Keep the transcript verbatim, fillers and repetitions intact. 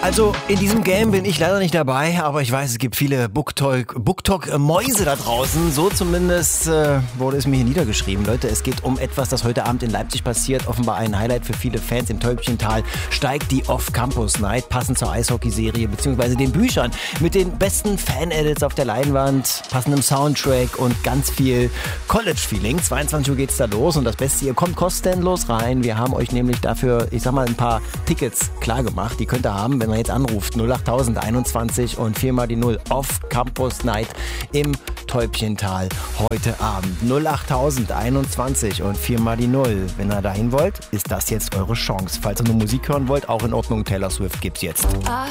Also in diesem Game bin ich leider nicht dabei, aber ich weiß, es gibt viele BookTalk-Mäuse da draußen. So zumindest äh, wurde es mir hier niedergeschrieben. Leute, es geht um etwas, das heute Abend in Leipzig passiert. Offenbar ein Highlight für viele Fans im Täubchental. Steigt die Off-Campus-Night, passend zur Eishockeyserie bzw. den Büchern. Mit den besten Fan-Edits auf der Leinwand, passendem Soundtrack und ganz viel College-Feeling. zweiundzwanzig Uhr geht's da los und das Beste, ihr kommt kostenlos rein. Wir haben euch nämlich dafür, ich sag mal, ein paar Tickets klar gemacht. Die könnt ihr haben, wenn man jetzt anruft, null acht einundzwanzig und viermal die null auf Campus Night im Täubchental heute Abend. null acht einundzwanzig und viermal die null. Wenn ihr dahin wollt, ist das jetzt eure Chance. Falls ihr nur Musik hören wollt, auch in Ordnung, Taylor Swift gibt's jetzt. I